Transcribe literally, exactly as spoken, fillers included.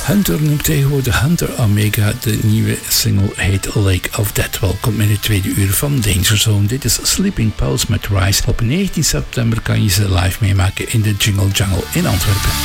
Hunter noemt tegenwoordig Hunter Omega. De nieuwe single heet Lake of Death. Welkom in het tweede uur van Danger Zone. Dit is Sleeping Pulse met Rise. Op negentien september kan je ze live meemaken in de Jingle Jungle in Antwerpen.